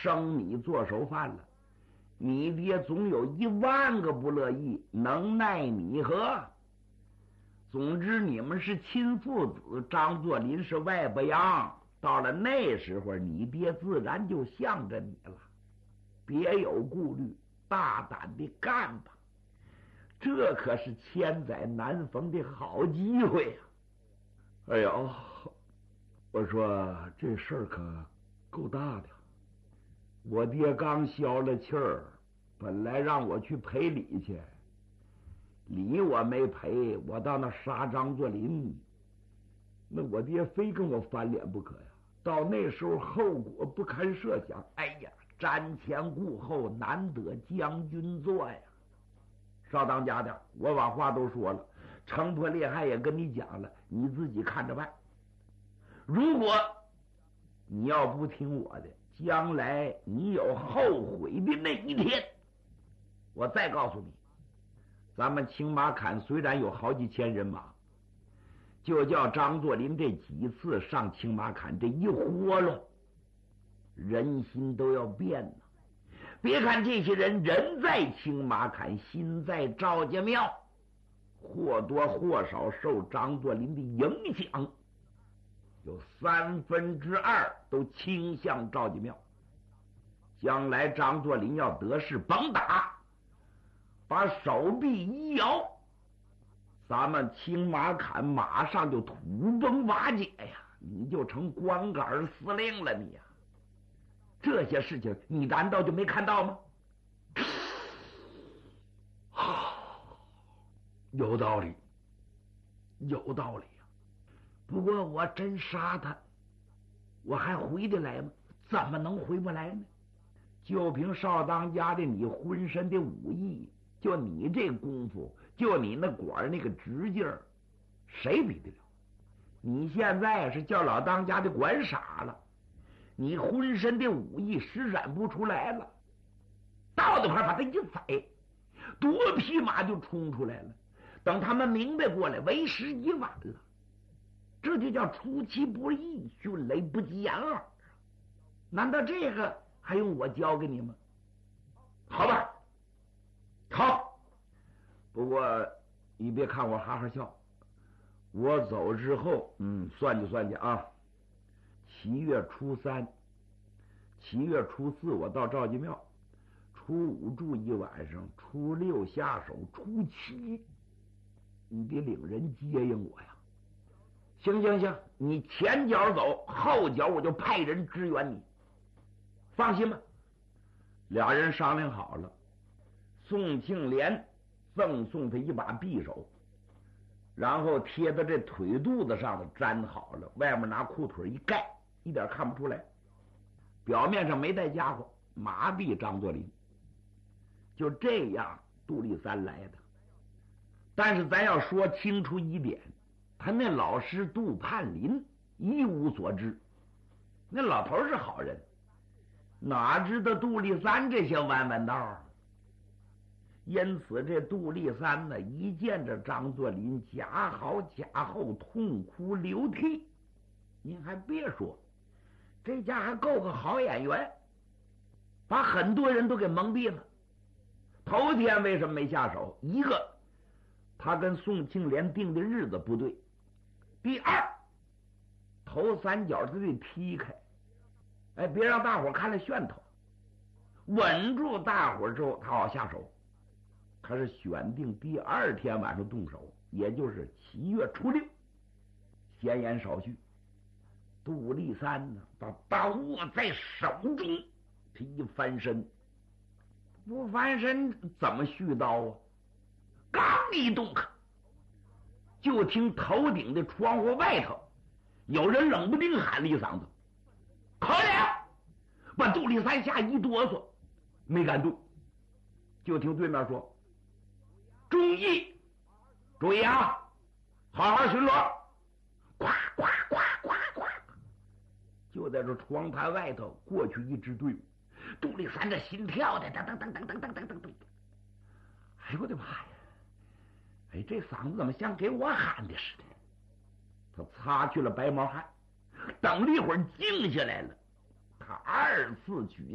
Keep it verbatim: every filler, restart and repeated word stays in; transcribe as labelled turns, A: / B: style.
A: 生米做手饭了。你爹总有一万个不乐意，能奈你何？总之你们是亲父子，张作霖是外伯阳，到了那时候你爹自然就向着你了。别有顾虑，大胆的干吧，这可是千载难逢的好机会呀、啊！哎呦，我说这事儿可够大的。我爹刚消了气儿，本来让我去赔礼去，礼我没赔，我到那杀张作霖，那我爹非跟我翻脸不可呀。到那时候后果不堪设想。哎呀，瞻前顾后，难得将军做呀。少当家的，我把话都说了，城破裂害也跟你讲了，你自己看着办。如果你要不听我的，将来你有后悔的那一天。我再告诉你，咱们青马坎虽然有好几千人马，就叫张作霖这几次上青马坎，这一活动，人心都要变了。别看这些人人在青马坎，心在赵家庙，或多或少受张作霖的影响，有三分之二都倾向赵家庙。将来张作霖要得势，甭打，把手臂一摇，咱们青马坎马上就土崩瓦解呀，你就成光杆司令了你呀！这些事情你难道就没看到吗？有道理，有道理呀、啊。不过我真杀他，我还回得来吗？怎么能回不来呢？就凭少当家的你浑身的武艺，就你这功夫，就你那管那个直劲儿，谁比得了？你现在是叫老当家的管傻了，你浑身的武艺施展不出来了，到那块把他一宰，多匹马就冲出来了。等他们明白过来，为时已晚了。这就叫出其不意，迅雷不及掩耳。难道这个还用我教给你们？好吧，好。不过你别看我哈哈笑，我走之后，嗯，算计算计啊。七月初三，七月初四我到赵家庙，初五住一晚上，初六下手，初七你得领人接应我呀。行行行，你前脚走，后脚我就派人支援你，放心吧。俩人商量好了，宋庆莲赠送他一把匕首，然后贴到这腿肚子上的粘好了，外面拿裤腿一盖，一点看不出来。表面上没带家伙，麻痹张作霖。就这样，杜立三来的。但是咱要说清楚一点，他那老师杜盼林一无所知。那老头是好人，哪知道杜立三这些弯弯道？因此这杜立三呢，一见着张作霖，假好假后，痛哭流涕。您还别说，这家还够个好演员，把很多人都给蒙蔽了。头天为什么没下手？一个，他跟宋庆莲定的日子不对；第二，头三脚他得踢开，哎，别让大伙看了炫头，稳住大伙之后，他好下手。他是选定第二天晚上动手，也就是七月初六。闲言少叙，杜立三呢，把刀握在手中，他一翻身，不翻身怎么续刀啊？刚一动弹，就听头顶的窗户外头有人冷不丁喊了一嗓子：“可了！”把杜立三吓一哆嗦，没敢动。就听对面说：“注意，注意啊，好好巡逻！”呱呱呱呱呱！就在这窗台外头过去一支队伍，杜立三这心跳的噔噔噔噔噔噔噔噔噔。哎呦我的妈呀！哎，这嗓子怎么像给我喊的似的？他擦去了白毛汗，等了一会儿静下来了，他二次举